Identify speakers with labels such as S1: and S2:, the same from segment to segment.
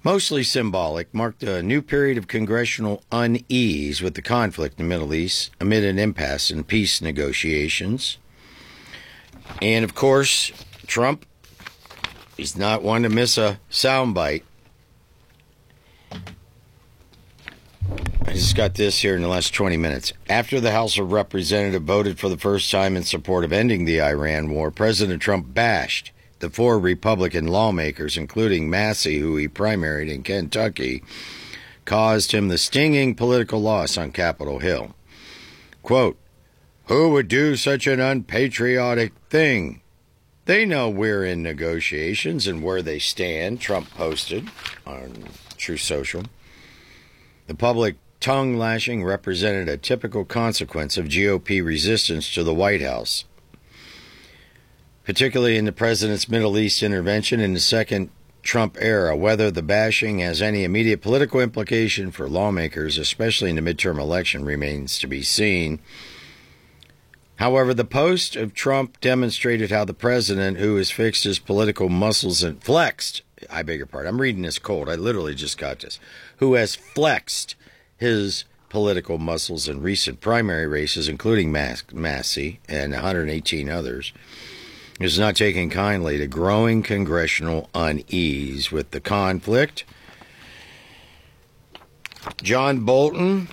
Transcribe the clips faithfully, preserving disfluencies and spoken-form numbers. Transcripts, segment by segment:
S1: mostly symbolic, marked a new period of congressional unease with the conflict in the Middle East amid an impasse in peace negotiations. And, of course, Trump, he's not one to miss a soundbite. I just got this here in the last twenty minutes. After the House of Representatives voted for the first time in support of ending the Iran war, President Trump bashed the four Republican lawmakers, including Massey, who he primaried in Kentucky, caused him the stinging political loss on Capitol Hill. Quote, "Who would do such an unpatriotic thing? They know we're in negotiations and where they stand," Trump posted on Truth Social. The public tongue lashing represented a typical consequence of G O P resistance to the White House, particularly in the president's Middle East intervention in the second Trump era. Whether the bashing has any immediate political implication for lawmakers, especially in the midterm election, remains to be seen. However, the post of Trump demonstrated how the president, who has fixed his political muscles and flexed, I beg your pardon, I'm reading this cold, I literally just got this, who has flexed his political muscles in recent primary races, including Mas- Massey and one hundred eighteen others, is not taking kindly to growing congressional unease with the conflict. John Bolton,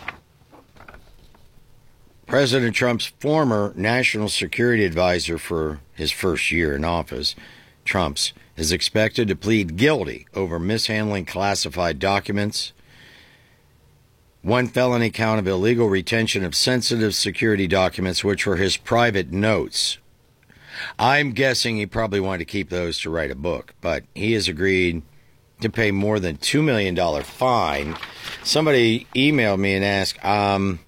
S1: President Trump's former national security advisor for his first year in office, Trump's, is expected to plead guilty over mishandling classified documents, one felony count of illegal retention of sensitive security documents, which were his private notes. I'm guessing he probably wanted to keep those to write a book, but he has agreed to pay more than two million dollars fine. Somebody emailed me and asked, um,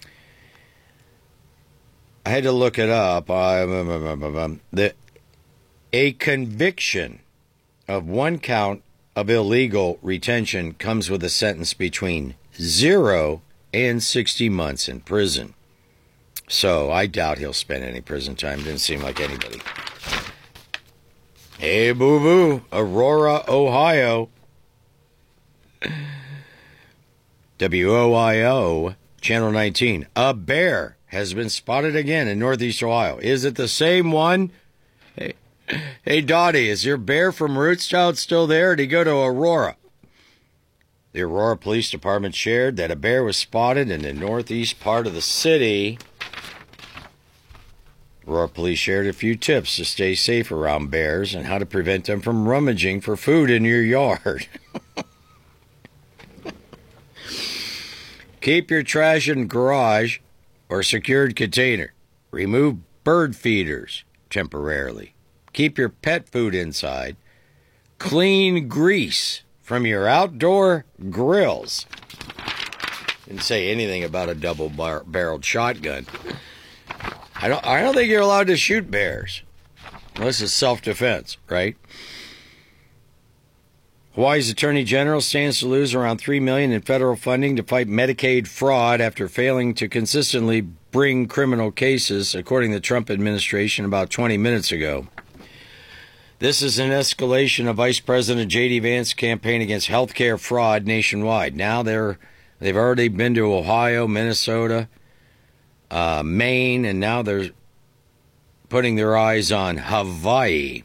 S1: I had to look it up. Uh, the, a conviction of one count of illegal retention comes with a sentence between zero and sixty months in prison. So I doubt he'll spend any prison time. Didn't seem like anybody. Hey, boo-boo, Aurora, Ohio. W O I O, Channel nineteen. A bear has been spotted again in Northeast Ohio. Is it the same one? Hey, hey Dottie, is your bear from Rootstown still there? Or did he go to Aurora? The Aurora Police Department shared that a bear was spotted in the northeast part of the city. Aurora Police shared a few tips to stay safe around bears and how to prevent them from rummaging for food in your yard. Keep your trash in garage or secured container. Remove bird feeders temporarily. Keep your pet food inside. Clean grease from your outdoor grills. Didn't say anything about a double-barreled shotgun. I don't, I don't think you're allowed to shoot bears. Unless it's self-defense, right? Hawaii's Attorney General stands to lose around three million dollars in federal funding to fight Medicaid fraud after failing to consistently bring criminal cases, according to the Trump administration about twenty minutes ago. This is an escalation of Vice President J D. Vance's campaign against health care fraud nationwide. Now they're, they've already been to Ohio, Minnesota, uh, Maine, and now they're putting their eyes on Hawaii.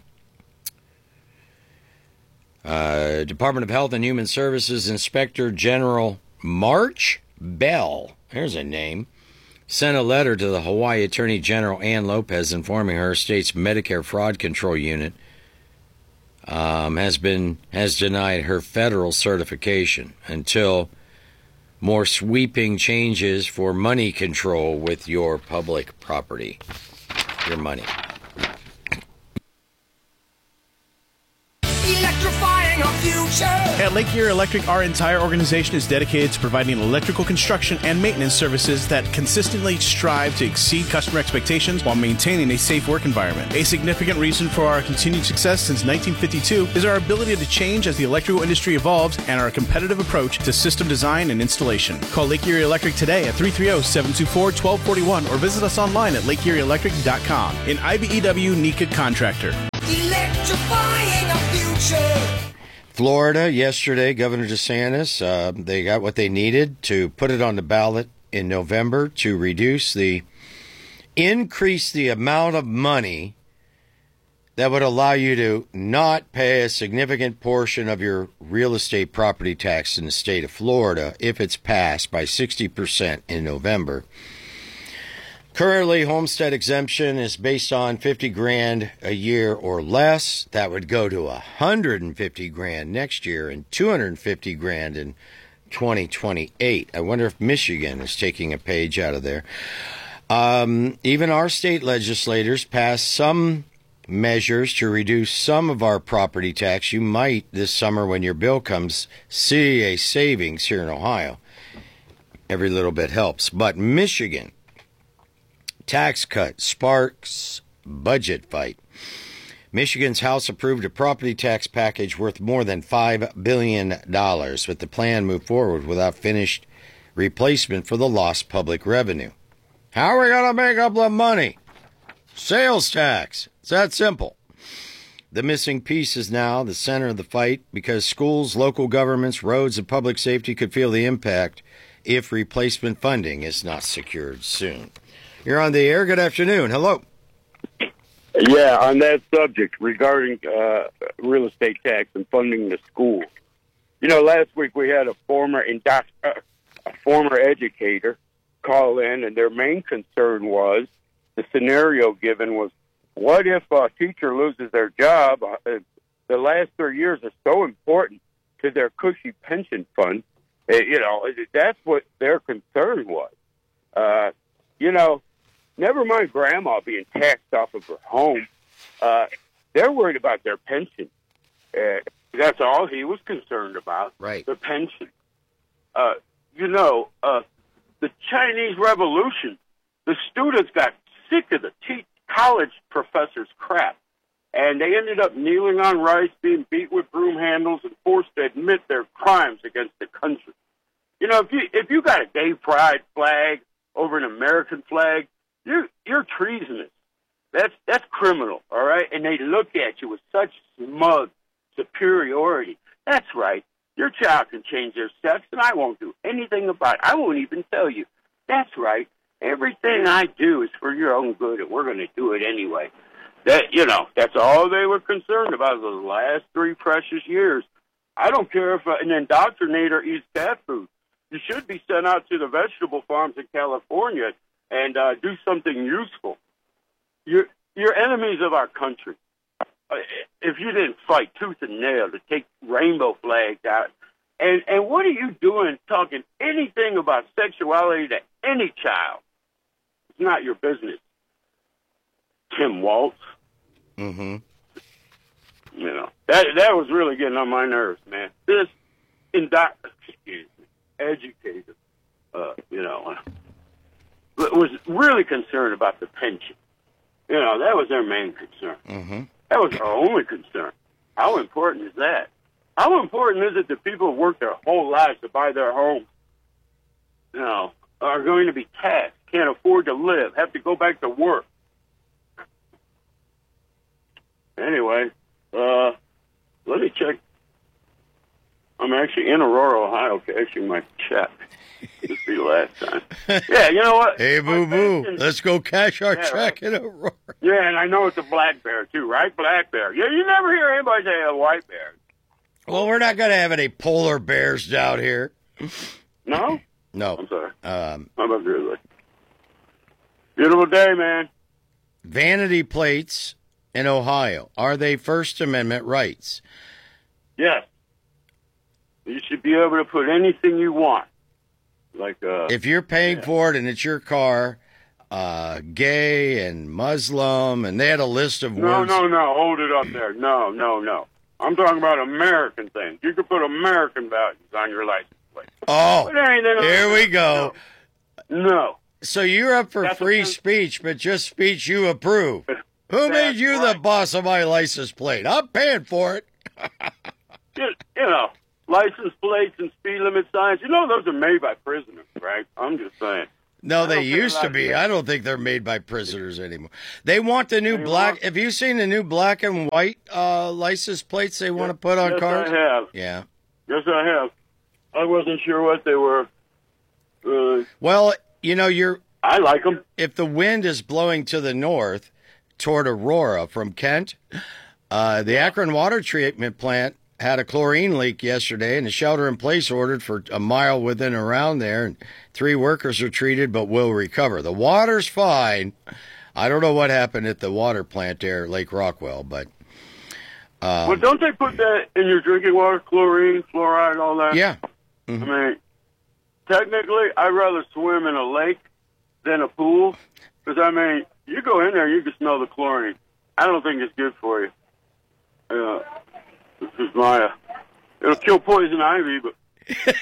S1: Uh, Department of Health and Human Services Inspector General March Bell, here's a name, sent a letter to the Hawaii Attorney General Ann Lopez informing her state's Medicare Fraud Control Unit um, has been has denied her federal certification until more sweeping changes for money control with your public property, your money.
S2: Electrifying our future.
S3: At Lake Erie Electric, our entire organization is dedicated to providing electrical construction and maintenance services that consistently strive to exceed customer expectations while maintaining a safe work environment. A significant reason for our continued success since nineteen fifty-two is our ability to change as the electrical industry evolves and our competitive approach to system design and installation. Call Lake Erie Electric today at three three zero, seven two four, one two four one or visit us online at lake erie electric dot com. An I B E W NECA contractor.
S2: Electrifying our future.
S1: Florida, yesterday, Governor DeSantis, uh, they got what they needed to put it on the ballot in November to reduce the, increase the amount of money that would allow you to not pay a significant portion of your real estate property tax in the state of Florida if it's passed by sixty percent in November. Currently, homestead exemption is based on fifty grand a year or less. That would go to one hundred fifty grand next year and two hundred fifty grand in twenty twenty-eight. I wonder if Michigan is taking a page out of there. Um, even our state legislators passed some measures to reduce some of our property tax. You might, this summer when your bill comes, see a savings here in Ohio. Every little bit helps. But Michigan, tax cut sparks budget fight. Michigan's House approved a property tax package worth more than five billion dollars, but the plan moved forward without finished replacement for the lost public revenue. How are we going to make up the money? Sales tax. It's that simple. The missing piece is now the center of the fight because schools, local governments, roads, and public safety could feel the impact if replacement funding is not secured soon. You're on the air. Good afternoon. Hello.
S4: Yeah, on that subject regarding uh, real estate tax and funding the schools. You know, last week we had a former indoc- uh, a former educator call in, and their main concern was the scenario given was, what if a teacher loses their job? Uh, the last three years are so important to their cushy pension fund. Uh, you know, that's what their concern was. Uh, you know, never mind grandma being taxed off of her home. Uh, they're worried about their pension. Uh, that's all he was concerned about,
S1: right?
S4: The pension. Uh, you know, uh, the Chinese Revolution, the students got sick of the te- college professors' crap, and they ended up kneeling on rice, being beat with broom handles, and forced to admit their crimes against the country. You know, if you if you got a gay pride flag over an American flag, you're you're treasonous. That's that's criminal, all right? And they look at you with such smug superiority. That's right. Your child can change their sex, and I won't do anything about it. I won't even tell you. That's right. Everything I do is for your own good, and we're going to do it anyway. That you know, that's all they were concerned about the last three precious years. I don't care if an indoctrinator eats cat food. You should be sent out to the vegetable farms in California and uh, do something useful. You're, you're enemies of our country. Uh, if you didn't fight tooth and nail to take rainbow flags out, and, and what are you doing talking anything about sexuality to any child? It's not your business. Tim Waltz.
S1: Mm-hmm.
S4: You know, that that was really getting on my nerves, man. This indo- excuse me, educator, uh, you know, uh, was really concerned about the pension. You know, that was their main concern.
S1: Mm-hmm.
S4: That was our only concern. How important is that? How important is it that people who work their whole lives to buy their homes, you know, are going to be taxed, can't afford to live, have to go back to work? Anyway, uh, let me check. I'm actually in Aurora, Ohio, cashing my check. This be the last time. Yeah, you know what?
S1: Hey, boo boo,
S4: pension,
S1: let's go cash our
S4: yeah,
S1: check
S4: right.
S1: in Aurora.
S4: Yeah, and I know it's a black bear too, right? Black bear. Yeah, you never hear anybody say a white bear.
S1: Well, we're not going to have any polar bears down here.
S4: No?
S1: No.
S4: I'm sorry.
S1: Um,
S4: How about grizzly? Beautiful day, man.
S1: vanity plates in Ohio, are they First Amendment rights?
S4: Yes. You should be able to put anything you want. Like uh,
S1: If you're paying
S4: yeah.
S1: for it and it's your car, uh, gay and Muslim, and they had a list of
S4: No,
S1: words.
S4: no, no. Hold it up there. No, no, no. I'm talking about American things. You can put American values on your license plate.
S1: Oh,
S4: But anything
S1: here
S4: else,
S1: we go.
S4: No. no.
S1: So you're up for
S4: That's
S1: free
S4: what-
S1: speech, but just speech you approve. Who made
S4: That's
S1: you the
S4: right.
S1: boss of my license plate? I'm paying for it.
S4: You, you know, license plates and speed limit signs. You know those are made by prisoners, right? I'm just saying.
S1: No,
S4: I
S1: they
S4: don't think
S1: used to
S4: like
S1: be.
S4: that.
S1: I don't think they're made by prisoners anymore. They want the new
S4: Anymore?
S1: black. Have you seen the new black and white uh, license plates they want to put on
S4: yes,
S1: cars?
S4: I have.
S1: Yeah.
S4: Yes, I have. I wasn't sure what they were. Uh,
S1: Well, you know, you're
S4: I like them.
S1: if the wind is blowing to the north toward Aurora from Kent, uh, the Akron water treatment plant had a chlorine leak yesterday, and a shelter-in-place ordered for a mile within and around there, and three workers were treated but will recover. The water's fine. I don't know what happened at the water plant there at Lake Rockwell, but um,
S4: Well, don't they put that in your drinking water? Chlorine, fluoride, all that?
S1: yeah.
S4: I mean, technically, I'd rather swim in a lake than a pool. Because, I mean, you go in there, you can smell the chlorine. I don't think it's good for you. Uh, this is my... Uh, it'll kill poison ivy, but...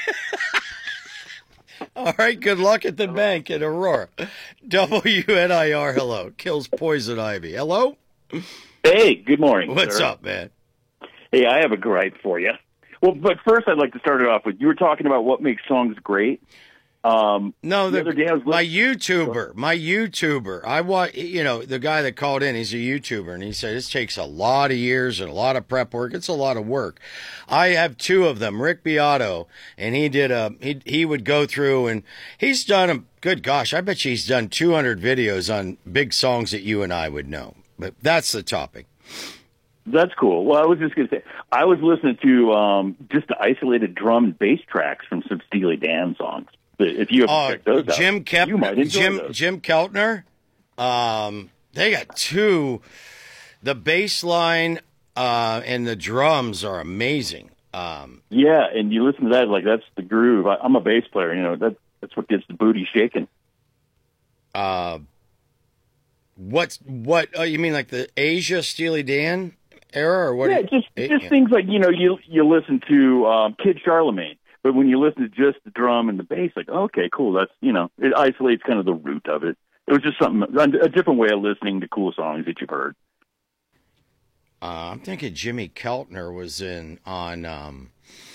S1: All right, good luck at the bank in Aurora. W N I R, hello. Kills poison ivy. Hello?
S5: Hey, good morning.
S1: What's
S5: sir.
S1: up, man?
S5: Hey, I have a gripe for you. Well, but first I'd like to start it off with, you were talking about what makes songs great. Um,
S1: No,
S5: the
S1: the,
S5: other day I was
S1: my
S5: listening-
S1: YouTuber, my YouTuber. I want, you know, the guy that called in, he's a YouTuber, and he said this takes a lot of years and a lot of prep work. It's a lot of work. I have two of them, Rick Beato, and he did a, he, he would go through, and he's done a, good gosh, I bet you he's done two hundred videos on big songs that you and I would know. But that's the topic.
S5: That's cool. Well, I was just going to say, I was listening to um, just the isolated drum and bass tracks from some Steely Dan songs. If you haven't
S1: Oh,
S5: checked those out,
S1: Jim Kep-
S5: you might enjoy
S1: Jim
S5: those.
S1: Jim Keltner. Um, they got two. The bass line uh, and the drums are amazing. Um,
S5: Yeah, and you listen to that, like, that's the groove. I, I'm a bass player, you know, that that's what gets the booty shaking.
S1: uh, what's what? Oh, you mean like the Asia Steely Dan era, or what?
S5: Yeah,
S1: do you-
S5: just
S1: eh,
S5: just
S1: yeah.
S5: things like, you know, you you listen to um, Kid Charlemagne, but when you listen to just the drum and the bass, like, okay, cool, that's, you know, it isolates kind of the root of it. It was just something, a different way of listening to cool songs that you've heard.
S1: Uh, I'm thinking Jimmy Keltner was in on. Um,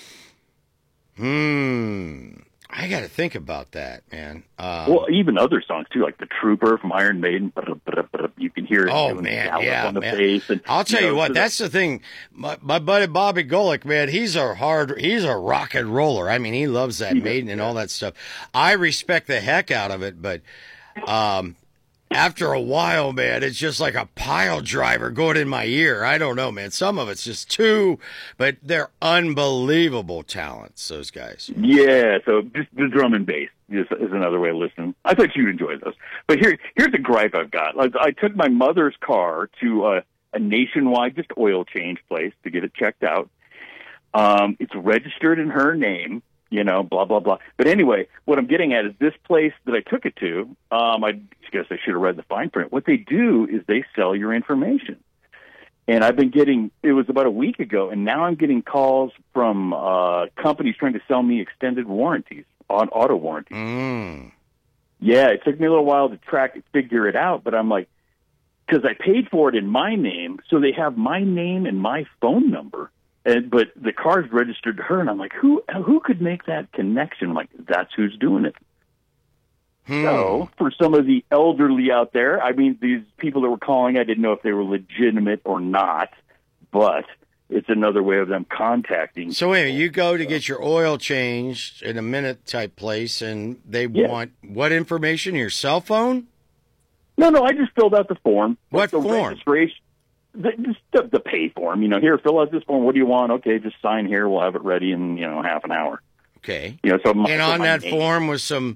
S1: hmm. I got to think about that, man. Um,
S5: Well, even other songs too, like the Trooper from Iron Maiden. You can hear it.
S1: Oh
S5: doing
S1: man,
S5: gallop
S1: yeah,
S5: on the
S1: man.
S5: bass. And,
S1: I'll tell you,
S5: know,
S1: what,
S5: so
S1: that's the thing. My, my buddy Bobby Golick, man, he's a hard, he's a rock and roller. I mean, he loves that
S5: Yeah,
S1: Maiden and
S5: yeah.
S1: all that stuff. I respect the heck out of it, but um, after a while, man, it's just like a pile driver going in my ear. I don't know, man. Some of it's just too, but they're unbelievable talents. Those guys.
S5: Yeah, so just the drum and bass is, is another way of listening. I thought you'd enjoy those. But here, here's a gripe I've got. Like, I took my mother's car to a, a nationwide just oil change place to get it checked out. Um, it's registered in her name, you know, blah, blah, blah. But anyway, what I'm getting at is this place that I took it to, um, I guess I should have read the fine print. What they do is they sell your information. And I've been getting, it was about a week ago, and now I'm getting calls from uh, companies trying to sell me extended warranties on auto warranties.
S1: Mm.
S5: Yeah, it took me a little while to track it, figure it out, but I'm like, because I paid for it in my name, so they have my name and my phone number, and but the car's registered to her, and I'm like, who who could make that connection? I'm like, that's who's doing it.
S1: Hmm.
S5: So, for some of the elderly out there, I mean, these people that were calling, I didn't know if they were legitimate or not, but it's another way of them contacting.
S1: So wait, a minute, you go to get your oil changed in a minute type place, and they
S5: Yeah.
S1: want what information? Your cell phone?
S5: No, no, I just filled out the form.
S1: What
S5: the
S1: form?
S5: Registration, the, just the, the pay form. You know, here, fill out this form. What do you want? Okay, just sign here. We'll have it ready in, you know, half an hour.
S1: Okay.
S5: You know, so my,
S1: And
S5: so
S1: on
S5: my
S1: that
S5: name-
S1: form was some,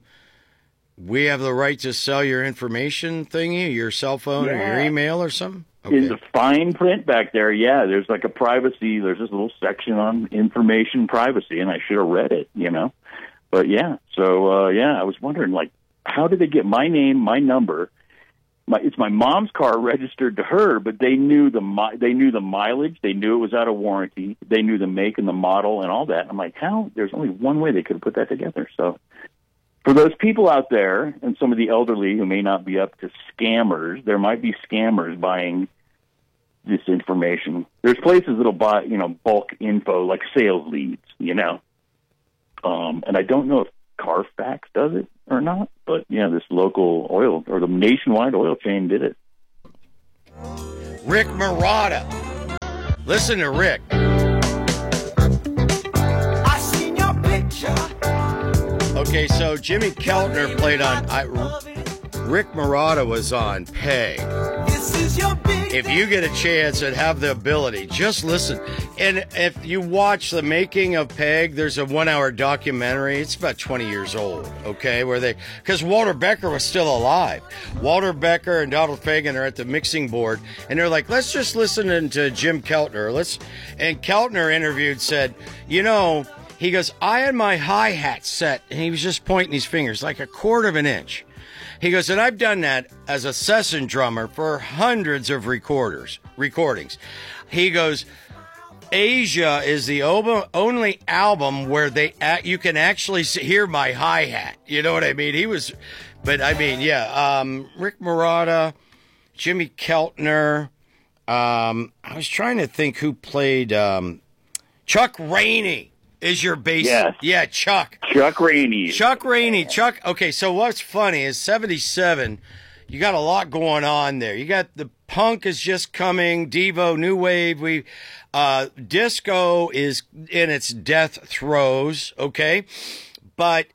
S1: we have the right to sell your information thingy, your cell phone or your
S5: Yeah.
S1: email or something?
S5: In the fine print back there, yeah, there's like a privacy, there's this little section on information privacy, and I should have read it, you know. But yeah, so uh, yeah, I was wondering, like, how did they get my name, my number? My, it's my mom's car registered to her, but they knew the mi- they knew the mileage, they knew it was out of warranty, they knew the make and the model and all that. I'm like, how? There's only one way they could have put that together. So for those people out there and some of the elderly who may not be up to scammers, there might be scammers buying this information. There's places that'll buy, you know, bulk info, like sales leads, you know. Um, and I don't know if Carfax does it, or not, but yeah, this local oil or the nationwide oil chain did it.
S1: Rick Marotta. Listen to Rick.
S2: I seen your picture.
S1: Okay, so Jimmy Keltner played on. I, Rick Marotta was on Peg.
S2: This is your big
S1: If you get a chance and have the ability, just listen. And if you watch the making of Peg, there's a one-hour documentary. It's about twenty years old, okay, where they, because Walter Becker was still alive. Walter Becker and Donald Fagen are at the mixing board, and they're like, let's just listen to Jim Keltner. Let's, and Keltner interviewed said, you know, he goes, I had my hi-hat set, and he was just pointing his fingers like a quarter of an inch. He goes, and I've done that as a session drummer for hundreds of recorders, recordings. He goes, Asia is the ob- only album where they act, you can actually see, hear my hi-hat. You know what I mean? He was, but I mean, yeah, um, Rick Marotta, Jimmy Keltner. Um, I was trying to think who played um, Chuck Rainey. Is your bass?
S5: Yes.
S1: Yeah, Chuck.
S5: Chuck Rainey.
S1: Chuck Rainey. Chuck. Okay, so what's funny is seventy-seven, you got a lot going on there. You got the punk is just coming, Devo, New Wave. We, uh, disco is in its death throes, okay? But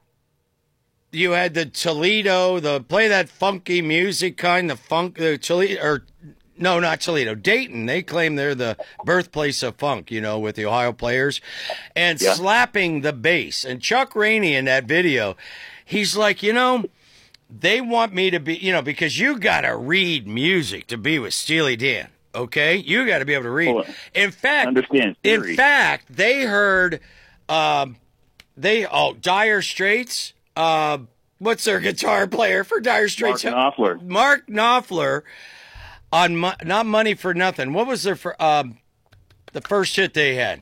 S1: you had the Toledo, the play that funky music kind, the funk, the Toledo, or no, not Toledo, Dayton. They claim they're the birthplace of funk, you know, with the Ohio Players, and
S5: Yeah.
S1: slapping the bass. And Chuck Rainey in that video, he's like, you know, they want me to be, you know, because you got to read music to be with Steely Dan, okay? You got to be able to read.
S5: Well,
S1: In fact,
S5: understand
S1: in
S5: theory.
S1: fact, they heard, um, they, oh, Dire Straits, uh, what's their guitar player for Dire
S5: Mark
S1: Straits?
S5: Knopfler.
S1: Mark Knopfler. On Mo- not Money for Nothing. What was their for um the first hit they had?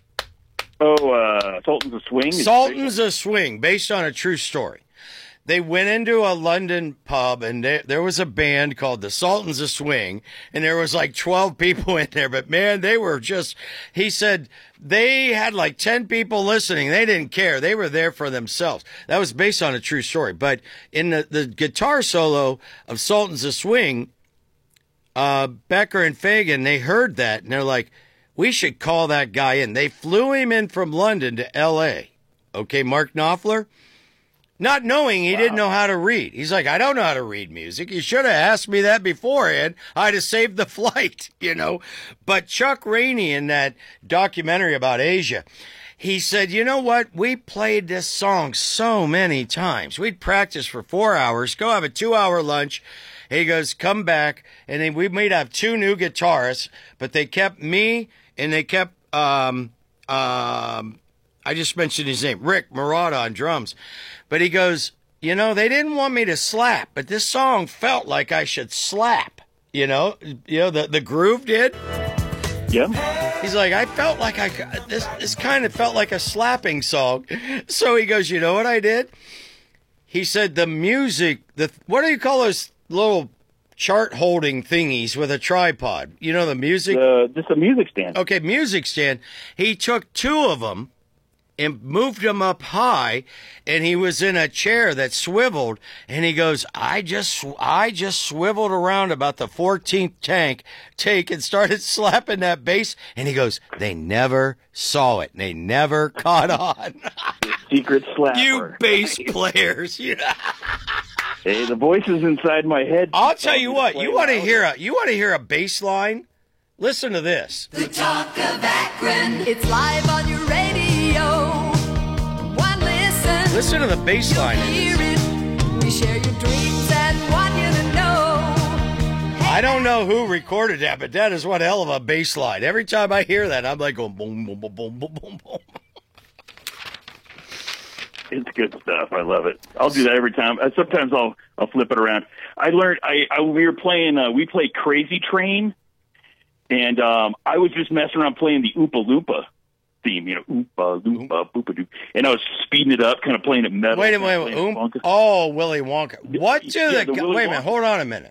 S5: Oh, uh, Sultans of Swing. is-
S1: Sultans of Swing, based on a true story. They went into a London pub, and they, there was a band called the Sultans of Swing, and there was like twelve people in there. But man, they were just. He said they had like ten people listening. They didn't care. They were there for themselves. That was based on a true story. But in the the guitar solo of Sultans of Swing. Uh, Becker and Fagen, they heard that, and they're like, we should call that guy in. They flew him in from London to L A. Okay, Mark Knopfler? Not knowing he wow. didn't know how to read. He's like, I don't know how to read music. You should have asked me that beforehand. I'd have saved the flight, you know. But Chuck Rainey in that documentary about Asia, he said, you know what? We played this song so many times. We'd practice for four hours, go have a two-hour lunch. He goes, come back, and then we might have two new guitarists, but they kept me, and they kept, um, um, I just mentioned his name, Rick Marotta on drums. But he goes, you know, they didn't want me to slap, but this song felt like I should slap, you know? You know, the, the groove did.
S5: Yeah.
S1: He's like, I felt like I, this, this kind of felt like a slapping song. So he goes, you know what I did? He said the music, the what do you call those little chart holding thingies with a tripod? You know, the music.
S5: Uh, just a music stand.
S1: Okay, music stand. He took two of them and moved them up high, and he was in a chair that swiveled. And he goes, I just, I just swiveled around about the fourteenth tank take and started slapping that bass. And he goes, they never saw it. They never caught on.
S5: Secret slapper.
S1: You bass players. You know?
S5: Hey, the voices inside my head.
S1: I'll tell you what.
S5: Play
S1: You want to
S5: louder.
S1: hear a you want to hear a bass line? Listen to this.
S2: The talk of Akron. It's live on your radio. One listen.
S1: Listen to the bass line. in
S2: Hear
S1: this.
S2: it. We share your dreams and want you to know.
S1: I don't know who recorded that, but that is one hell of a bass line. Every time I hear that, I'm like going boom, boom, boom, boom, boom, boom, boom.
S5: It's good stuff. I love it. I'll do that every time. Uh, Sometimes I'll I'll flip it around. I learned. I, I we were playing. Uh, we played Crazy Train, and um, I was just messing around playing the Oompa Loompa theme. You know, Oompa Loompa Boompa Doo, and I was speeding it up, kind of playing it metal.
S1: Wait a
S5: kind of
S1: minute.
S5: playing
S1: Um,
S5: funk.
S1: oh, Willy Wonka. What do
S5: Yeah,
S1: the,
S5: the Willy
S1: wait a minute?
S5: Wonka.
S1: Hold on a minute.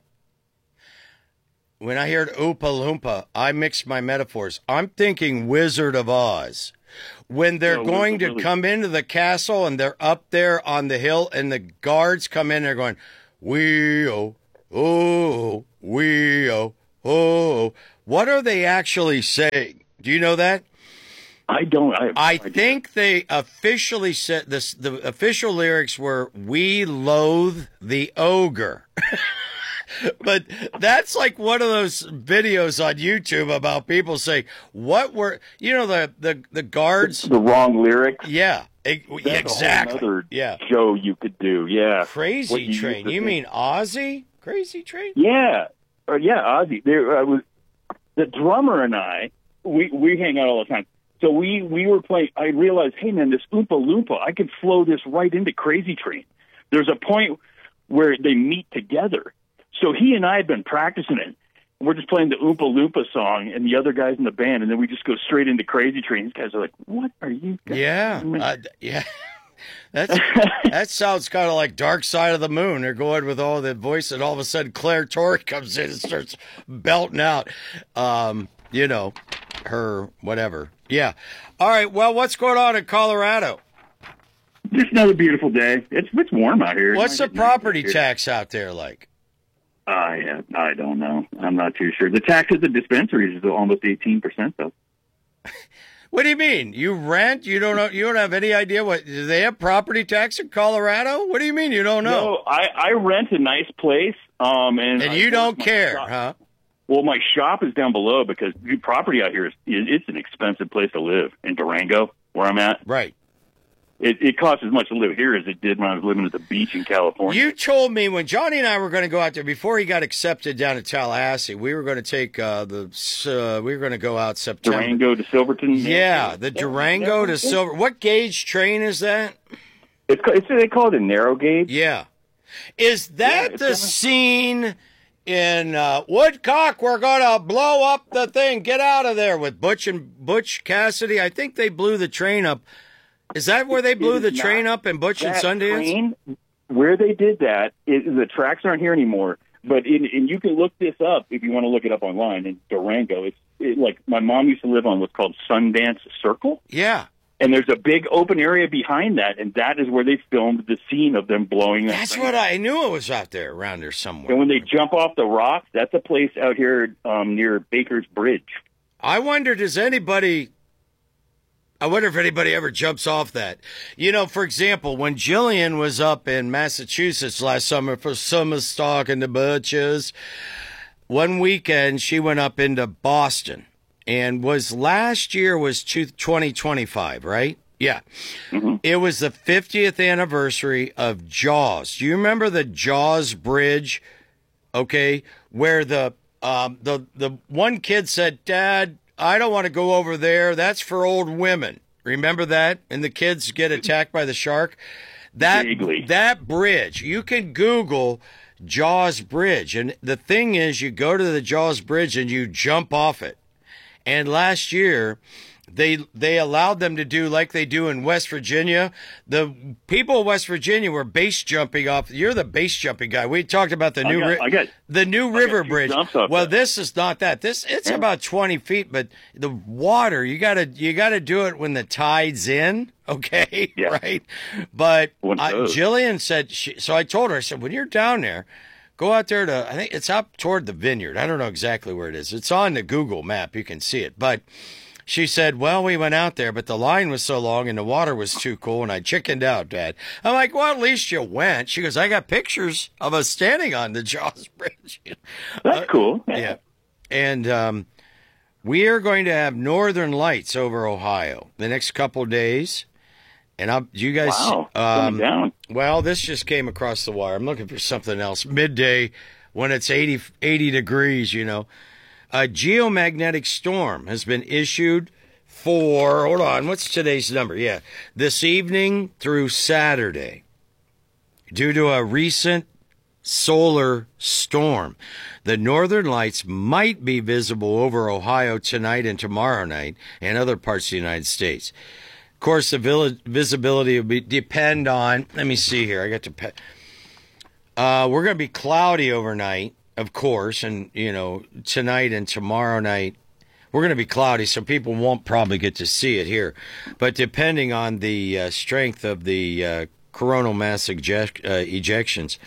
S1: When I heard Oompa Loompa, I mixed my metaphors. I'm thinking Wizard of Oz. when they're
S5: No,
S1: going to
S5: really-
S1: come into the castle and they're up there on the hill and the guards come in, they're going, wee oh, oh, wee oh, oh. What are they actually saying? Do you know that?
S5: I don't. I,
S1: I think they officially said this. The official lyrics were "We loathe the ogre," but that's like one of those videos on YouTube about people saying, "What were you know the the the guards?"
S5: the wrong lyrics.
S1: Yeah, e-
S5: That's
S1: exactly.
S5: A whole other
S1: Yeah,
S5: show you could do. Yeah, What
S1: Crazy
S5: you
S1: Train.
S5: used to
S1: You
S5: think.
S1: mean Ozzy? Crazy Train?
S5: Yeah, or yeah, Ozzy. There, I was the drummer and I. We we hang out all the time. So we we were playing. I realized, hey man, this Oompa Loompa, I could flow this right into Crazy Train. There's a point where they meet together. So he and I had been practicing it. And we're just playing the Oompa Loompa song, and the other guys in the band, and then we just go straight into Crazy Train. These guys are like, "What are you?" guys
S1: Yeah,
S5: doing?"
S1: uh, yeah. That's that sounds kind of like Dark Side of the Moon. They're going with all the voice, and all of a sudden Claire Torrey comes in and starts belting out, um, you know, her whatever. Yeah. All right. Well, what's going on in Colorado?
S5: Just another beautiful day. It's it's warm out here.
S1: What's the
S5: It's nice
S1: property
S5: out here.
S1: tax out there like?
S5: I I don't know. I'm not too sure. The tax at the dispensaries is almost eighteen percent though.
S1: What do you mean? You rent? You don't know? You don't have any idea what? Do they have property tax in Colorado? What do you mean you don't know?
S5: No, I, I rent a nice place, um, and
S1: And
S5: I
S1: you
S5: work
S1: don't
S5: my
S1: care,
S5: shop.
S1: huh?
S5: Well, my shop is down below because the property out here is it's an expensive place to live in Durango, where I'm at.
S1: Right.
S5: It, it costs as much to live here as it did when I was living at the beach in California.
S1: You told me when Johnny and I were going to go out there before he got accepted down to Tallahassee, we were going to take uh, the uh, we were going to go out September.
S5: Durango to Silverton.
S1: Yeah, the Durango to Silver. What gauge train is that?
S5: It's, ca- it's they call it a narrow gauge.
S1: Yeah. Is that
S5: it's
S1: the
S5: kinda-
S1: scene in uh, Woodcock? We're going to blow up the thing. Get out of there with Butch and Butch Cassidy. I think they blew the train up. Is that where they blew
S5: It
S1: the
S5: is
S1: train
S5: not
S1: up in Butch and
S5: That
S1: Sundance?
S5: train, where they did that, it, the tracks aren't here anymore. But in, and you can look this up if you want to look it up online. In Durango, it's it, like my mom used to live on what's called Sundance Circle.
S1: Yeah.
S5: And there's a big open area behind that, and that is where they filmed the scene of them blowing that
S1: That's
S5: train.
S1: what I, I knew. It was out there, around there somewhere.
S5: And when they jump off the rocks, that's a place out here um, near Baker's Bridge.
S1: I wonder, does anybody, I wonder if anybody ever jumps off that. You know, for example, when Jillian was up in Massachusetts last summer for summer stock and the butchers, one weekend she went up into Boston, and was last year was twenty twenty-five, right? Yeah.
S5: Mm-hmm.
S1: It was the fiftieth anniversary of Jaws. Do you remember the Jaws Bridge? Okay, where the um, the the one kid said, "Dad, I don't want to go over there. That's for old women." Remember that? And the kids get attacked by the shark. That
S5: Vaguely.
S1: that bridge, you can Google Jaws Bridge, and the thing is, you go to the Jaws Bridge and you jump off it. And last year, they they allowed them to do like they do in West Virginia. The people of West Virginia were base jumping off. You're the base jumping guy. We talked about the
S5: I
S1: new
S5: got-
S1: ri-
S5: I got-
S1: the new
S5: got
S1: river
S5: two
S1: bridge.
S5: jumps off
S1: Well,
S5: that.
S1: this is not that. This it's
S5: Yeah.
S1: about twenty feet, but the water you gotta you gotta do it when the tide's in. Okay,
S5: Yeah.
S1: right. But
S5: When it
S1: I,
S5: goes.
S1: Jillian said, she, so I told her, I said, when you're down there, go out there to, I think it's up toward the vineyard. I don't know exactly where it is. It's on the Google map. You can see it. But she said, well, we went out there, but the line was so long and the water was too cool, and I chickened out, Dad. I'm like, well, at least you went. She goes, I got pictures of us standing on the Jaws Bridge.
S5: That's cool.
S1: Yeah. And um, we are going to have northern lights over Ohio the next couple of days. And I'll, you guys,
S5: Wow.
S1: um,
S5: Coming down.
S1: well, this just came across the wire. I'm looking for something else. Midday, when it's eighty, eighty degrees, you know. A geomagnetic storm has been issued for, hold on, what's today's number? Yeah, this evening through Saturday, due to a recent solar storm. The northern lights might be visible over Ohio tonight and tomorrow night and other parts of the United States. Of course, the vil- visibility will be depend on. Let me see here. I got to. Pe- uh, we're going to be cloudy overnight, of course, and you know tonight and tomorrow night. we're going to be cloudy, so people won't probably get to see it here. But depending on the uh, strength of the uh, coronal mass eject, uh, ejections.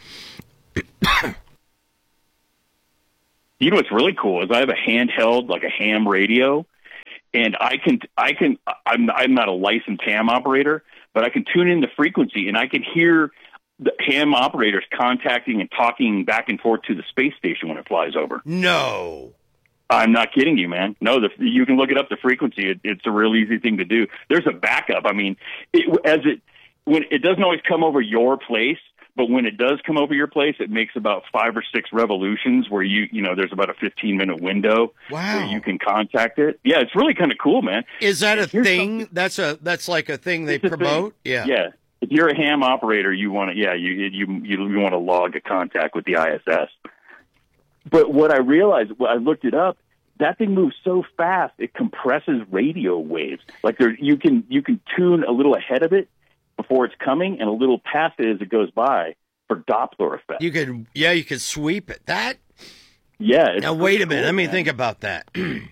S5: You know what's really cool is I have a handheld, like a ham radio, and I can, I can, I'm, I'm not a licensed ham operator, but I can tune in the frequency, and I can hear the ham operators contacting and talking back and forth to the space station when it flies over.
S1: No.
S5: I'm not kidding you, man. No, the, you can look it up, the frequency. It, it's a real easy thing to do. There's a backup. I mean, it, as it, when it doesn't always come over your place, but when it does come over your place, it makes about five or six revolutions where you, you know, there's about a fifteen minute window
S1: Wow.
S5: where you can contact it. Yeah, it's really kind of cool, man.
S1: Is that a
S5: Here's
S1: thing?
S5: something-
S1: That's a that's like a thing they
S5: It's a thing.
S1: promote? Yeah.
S5: Yeah. If you're a ham operator, you want to, yeah, you, you, you, you want to log a contact with the I S S. But what I realized, when I looked it up, that thing moves so fast, it compresses radio waves. Like there, you can, you can tune a little ahead of it before it's coming and a little past it as it goes by for Doppler effect.
S1: You could yeah, you could sweep it. That
S5: Yeah. It's
S1: Now wait a minute.
S5: cool,
S1: Let me
S5: man.
S1: think about that.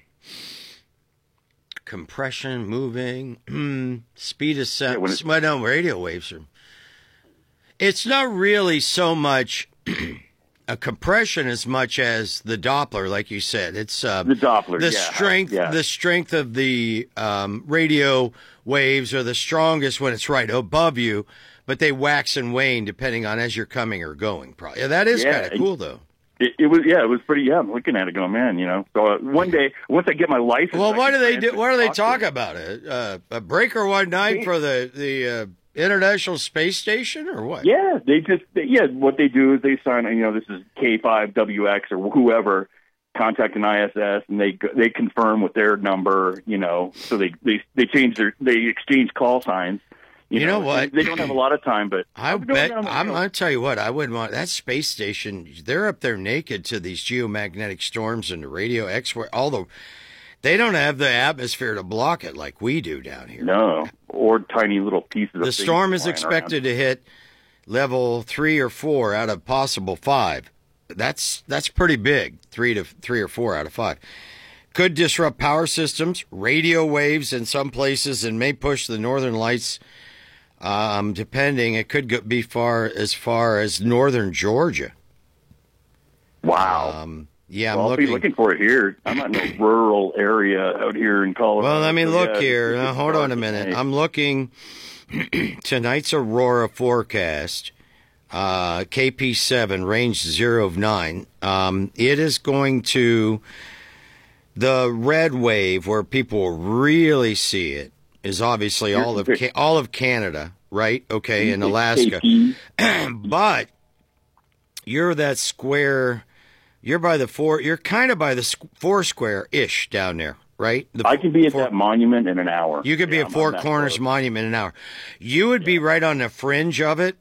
S1: Compression, moving, speed of sound.
S5: Yeah, when it-
S1: well, no, radio waves are. It's not really so much a compression as much as the Doppler, like you said. It's uh,
S5: The Doppler,
S1: the
S5: yeah,
S1: strength,
S5: yeah.
S1: the strength of the um, radio waves are the strongest when it's right above you, but they wax and wane depending on as you're coming or going. Probably, yeah, that is
S5: Yeah,
S1: kind of
S5: and-
S1: cool though.
S5: It, it was, yeah, it was pretty, yeah, I'm looking at it going, man, you know. So uh, one day, once I get my license.
S1: Well,
S5: I
S1: what
S5: can
S1: do they do?
S5: transfer
S1: What do they
S5: talk to
S1: talk
S5: them.
S1: about? It uh, a breaker one night for the the uh, International Space Station, or what?
S5: Yeah, they just, they, yeah, what they do is they sign, you know, this is K five W X or whoever, contact an I S S, and they they confirm with their number, you know, so they, they, they change their, they exchange call signs. You,
S1: You know what?
S5: They don't have a lot of time, but
S1: I
S5: I'm going
S1: bet
S5: down the
S1: I'm.
S5: road.
S1: I'll tell you what. I wouldn't want that space station. They're up there naked to these geomagnetic storms and the radio X. Although they don't have the atmosphere to block it like we do down here.
S5: No, or tiny little pieces of
S1: The
S5: things
S1: storm is
S5: flying
S1: expected
S5: around.
S1: to hit level three or four out of possible five. That's that's pretty big. Three to three or four out of five. Could disrupt power systems, radio waves in some places, and may push the northern lights. Um, depending, it could go, be far as far as northern Georgia.
S5: Wow.
S1: Um, yeah, I'm
S5: well, I'll
S1: looking.
S5: be looking for it here. I'm not in a rural area out here in Colorado.
S1: Well, let me
S5: so
S1: look
S5: yeah,
S1: here.
S5: it's-
S1: Now,
S5: it's
S1: hold on
S5: hard
S1: a
S5: to
S1: minute.
S5: say.
S1: I'm looking tonight's aurora forecast. Uh, K P seven, range zero of nine. Um, it is going to the red wave where people will really see it is obviously all of Ca- all of Canada, right? Okay, in Alaska.
S5: K P.
S1: But you're that square. You're by the four. You're kind of by the squ- four square ish down there, right? The
S5: I can be at
S1: four-
S5: that monument in an hour.
S1: You could be
S5: Yeah,
S1: at
S5: I'm
S1: Four
S5: on that
S1: Corners
S5: close.
S1: Monument in an hour. You would be right on the fringe of it,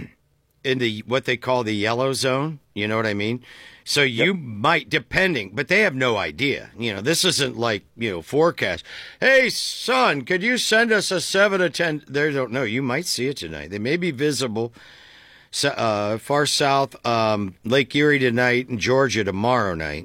S1: in the what they call the yellow zone. You know what I mean? So you might, depending, but they have no idea. You know, this isn't like, you know, forecast. Hey, son, could you send us a seven to ten? They don't know. You might see it tonight. They may be visible so- uh, far south, um, Lake Erie tonight and Georgia tomorrow night.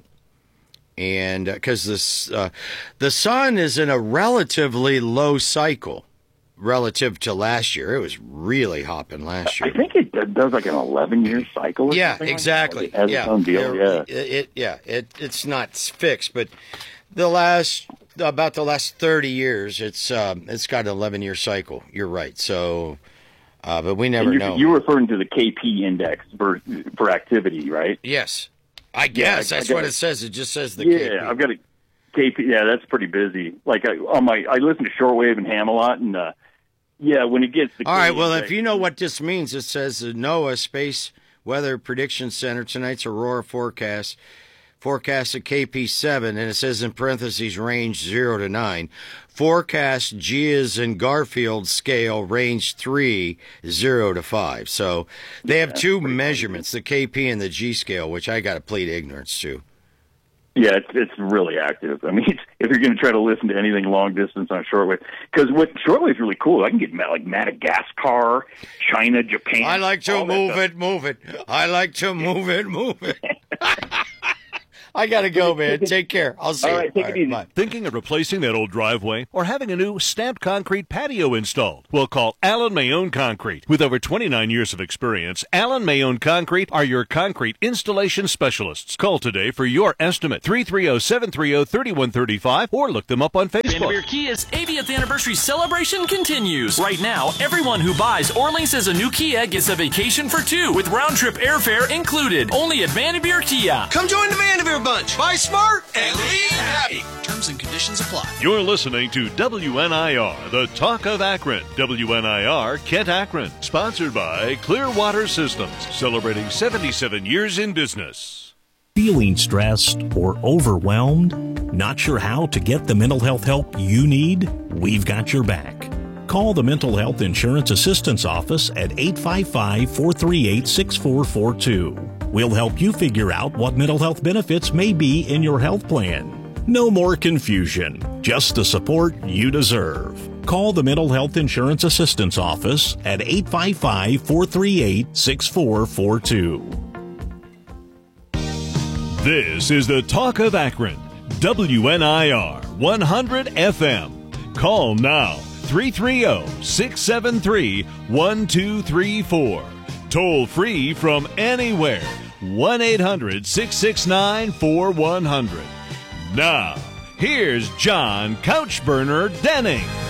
S1: And because this, uh, the sun is in a relatively low cycle relative to last year. It was really hopping last year.
S5: I think it does like an eleven-year cycle. Or
S1: Yeah,
S5: something like that.
S1: exactly.
S5: It has
S1: yeah,
S5: its own deal.
S1: It-
S5: Yeah.
S1: It, it- yeah, it, it's not fixed, but the last about the last thirty years, it's um, it's got an eleven-year cycle. You're right. So, uh, but we never
S5: And you,
S1: know.
S5: You're referring to the K P index for for activity, right?
S1: yes, I guess
S5: I- I
S1: that's
S5: got
S1: what
S5: it.
S1: it says. It just says the
S5: yeah,
S1: K P.
S5: I've got a K P. Yeah, that's pretty busy. Like I, on my, I listen to shortwave and ham a lot, and uh, yeah, when it gets the
S1: All right. Well,
S5: index-
S1: if you know what this means, it says the NOAA Space Weather Prediction Center tonight's aurora forecast forecast at K P seven, and it says in parentheses range zero to nine. Forecast G is in Garfield scale range three, zero to five. So they have two measurements, the K P and the G scale, which I got to plead ignorance to.
S5: Yeah, it's, it's really active. I mean, it's, if you're going to try to listen to anything long distance on shortwave, because what shortwave is really cool. I can get ma- like Madagascar, China, Japan.
S1: I like to
S5: all that
S1: move
S5: stuff.
S1: it, move it. I like to move it, move it. I got to go, man. Take care. I'll see
S5: All
S1: you.
S5: right, take it easy.
S1: Bye.
S6: Thinking of replacing that old driveway or having a new stamped concrete patio installed? Well, call Allen Mayone Concrete. With over twenty-nine years of experience, Allen Mayone Concrete are your concrete installation specialists. Call today for your estimate. three three zero, seven three zero, three one three five or look them up on Facebook.
S7: Vanderveer Kia's eightieth anniversary celebration continues. Right now, everyone who buys or leases a new Kia gets a vacation for two with round-trip airfare included. Only at Vanderveer Kia.
S8: Come join the Vanderveer bunch. Buy smart and leave happy. Terms and conditions apply.
S6: You're listening to W N I R, the Talk of Akron. W N I R, Kent Akron. Sponsored by Clearwater Systems, celebrating seventy-seven years in business.
S9: Feeling stressed or overwhelmed? Not sure how to get the mental health help you need? We've got your back. Call the Mental Health Insurance Assistance Office at eight five five, four three eight, six four four two. We'll help you figure out what mental health benefits may be in your health plan. No more confusion, just the support you deserve. Call the Mental Health Insurance Assistance Office at eight five five, four three eight, six four four two.
S6: This is the Talk of Akron, W N I R one hundred F M. Call now, three three zero, six seven three, one two three four. Toll free from anywhere, one eight hundred, six six nine, four one zero zero. Now, here's John Couchburner Denning.